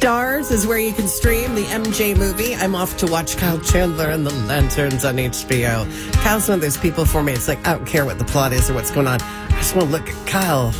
Stars is where you can stream the MJ movie. I'm off to watch Kyle Chandler and the Lanterns on HBO. Kyle's one of those people for me. It's like, I don't care what the plot is or what's going on. I just want to look at Kyle